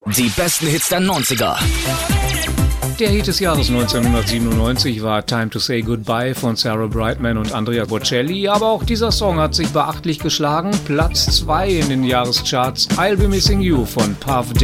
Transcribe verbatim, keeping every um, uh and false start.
Die besten Hits der neunziger. Der Hit des Jahres neunzehnhundertsiebenundneunzig war Time to Say Goodbye von Sarah Brightman und Andrea Bocelli, aber auch dieser Song hat sich beachtlich geschlagen. Platz zwei in den Jahrescharts, I'll Be Missing You von Puff